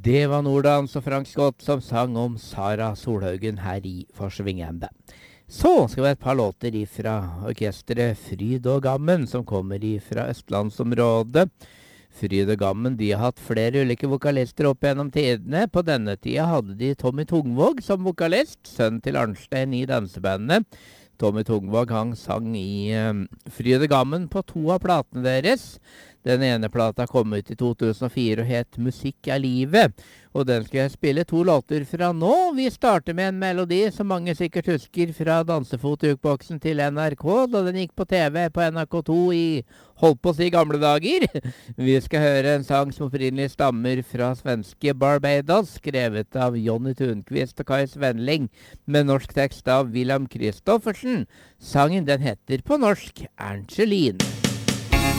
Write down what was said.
Det var Nordans og Frank Scott som sang om Sara Solhaugen her i Forsvingende. Så skal vi ha et par låter ifra orkestret Fryd og Gammen, som kommer ifra Østlandsområdet. Fryd og Gammen, de har hatt flere ulike vokalister opp gjennom tidene. På denne tida hadde de Tommy Tungvåg som vokalist, sønn til Arnstein i dansebandet. Tommy Tungvåg, han sang i Fryd og Gammen på 2 av platene deres. Den ene plata kom ut i 2004 og het Musikk er livet. Og den skal jeg spille 2 låter fra nå. Vi starter med en melodi som mange sikkert husker fra Dansefot-jukeboksen til NRK, da den gikk på TV på NRK2 i, holdt på å si, gamle dager. Vi skal høre en sang som opprinnelig stammer fra svenske Barbados, skrevet av Jonny Thunqvist og Kai Svenling, med norsk tekst av William Kristoffersen. Sangen den heter på norsk Ernst Kjellin.